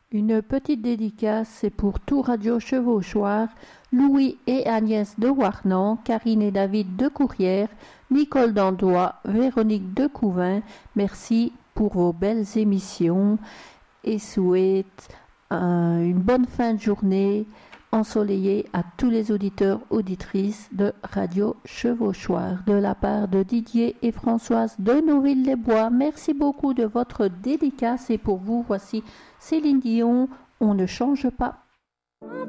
Une petite dédicace, c'est pour tout Radio Chevauchoir, Louis et Agnès de Warnan, Karine et David de Courrières, Nicole d'Andois, Véronique de Couvin. Merci pour vos belles émissions et souhaite une bonne fin de journée ensoleillée à tous les auditeurs, auditrices de Radio Chevauchoir. De la part de Didier et Françoise de Nouville-les-Bois, merci beaucoup de votre dédicace et pour vous, voici Céline Dion, On ne change pas.